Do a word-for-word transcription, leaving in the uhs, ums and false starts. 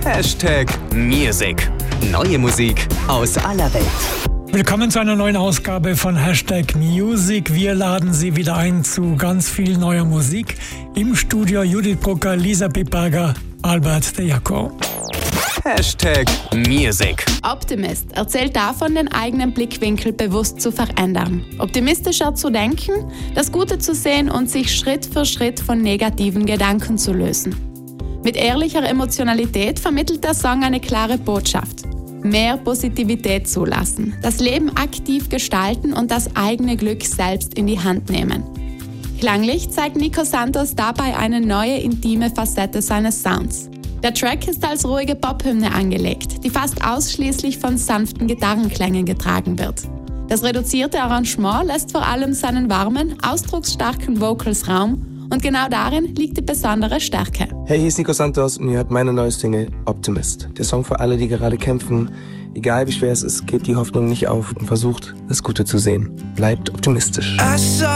Hashtag Music. Neue Musik aus aller Welt. Willkommen zu einer neuen Ausgabe von Hashtag Music. Wir laden Sie wieder ein zu ganz viel neuer Musik. Im Studio Judith Brucker, Lisa Pipaga, Albert De Jaco. Hashtag Music. Optimist erzählt davon, den eigenen Blickwinkel bewusst zu verändern. Optimistischer zu denken, das Gute zu sehen und sich Schritt für Schritt von negativen Gedanken zu lösen. Mit ehrlicher Emotionalität vermittelt der Song eine klare Botschaft. Mehr Positivität zulassen, das Leben aktiv gestalten und das eigene Glück selbst in die Hand nehmen. Klanglich zeigt Nico Santos dabei eine neue, intime Facette seines Sounds. Der Track ist als ruhige Pop-Hymne angelegt, die fast ausschließlich von sanften Gitarrenklängen getragen wird. Das reduzierte Arrangement lässt vor allem seinen warmen, ausdrucksstarken Vocals Raum und genau darin liegt die besondere Stärke. Hey, hier ist Nico Santos und ihr hört meine neue Single Optimist. Der Song für alle, die gerade kämpfen. Egal wie schwer es ist, gebt die Hoffnung nicht auf und versucht, das Gute zu sehen. Bleibt optimistisch.